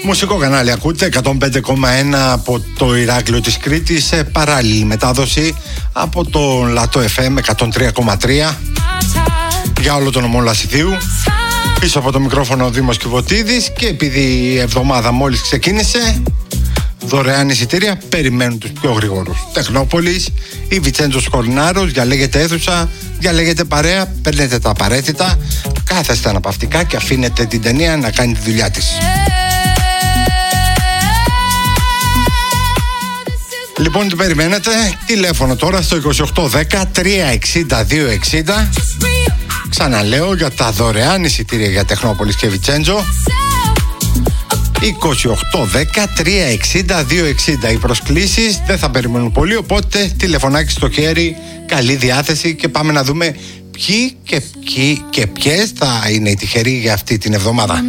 Μουσικό κανάλι ακούτε, 105,1 από το Ηράκλειο της Κρήτης, σε παράλληλη μετάδοση από το Λατό FM 103,3 για όλο τον νομό Λασιθίου. Πίσω από το μικρόφωνο ο Δήμος Κιβωτίδης, και επειδή η εβδομάδα μόλις ξεκίνησε, δωρεάν εισιτήρια περιμένουν τους πιο γρήγορους. Τεχνόπολης ή Βιτσέντζος Κορνάρος, διαλέγετε αίθουσα, διαλέγετε παρέα, παίρνετε τα απαραίτητα, κάθεστε αναπαυτικά και αφήνετε την ταινία να κάνει τη δουλειά της. Λοιπόν, τι περιμένετε? Τηλέφωνο τώρα στο 2810 360 260. Ξαναλέω, για τα δωρεάν εισιτήρια για Τεχνόπολης και Βιτσέντζο, 2810 360 260. Οι προσκλήσεις δεν θα περιμένουν πολύ, οπότε τηλεφωνάκι στο χέρι, καλή διάθεση και πάμε να δούμε ποιοι και ποιες θα είναι οι τυχεροί για αυτή την εβδομάδα.